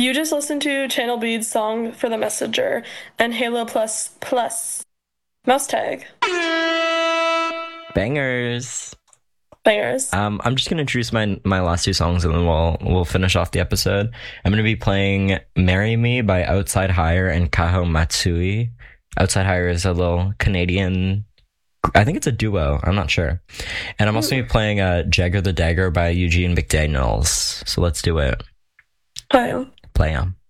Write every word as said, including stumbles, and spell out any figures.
You just listened to Channel Beats song for the Messenger and Halo Plus Plus Mouse Tag. Bangers. Bangers. Um, I'm just gonna introduce my my last two songs and then we'll we'll finish off the episode. I'm gonna be playing "Marry Me" by Outside Higher and Kaho Matsui. Outside Higher is a little Canadian. I think it's a duo. I'm not sure. And I'm also gonna be playing uh, "Jagger the Dagger" by Eugene McDaniels. So let's do it. Hi. Play 'em.